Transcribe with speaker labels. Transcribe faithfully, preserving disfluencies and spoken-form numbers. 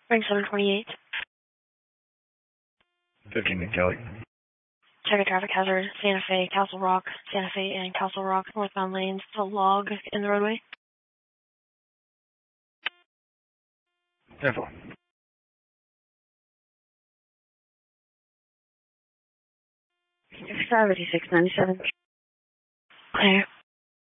Speaker 1: Ring seven twenty-eight.
Speaker 2: fifteen to Kelly.
Speaker 1: Check a traffic hazard, Santa Fe, Castle Rock, Santa Fe and Castle Rock, northbound lanes. It's a log in the roadway.
Speaker 2: Info.
Speaker 1: seventy-six ninety-seven. Clear.